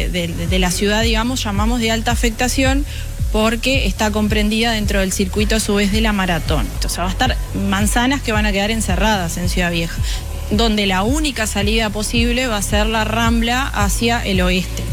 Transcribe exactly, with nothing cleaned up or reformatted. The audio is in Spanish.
de, de la ciudad, digamos, llamamos de alta afectación porque está comprendida dentro del circuito a su vez de la maratón. Entonces va a estar manzanas que van a quedar encerradas en Ciudad Vieja, donde la única salida posible va a ser la Rambla hacia el oeste.